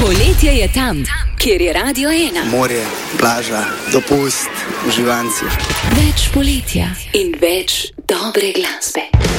Poletje je tam, kjer je Radio 1. Morje, plaža, dopust, uživanci. Več poletja in več dobre glasbe.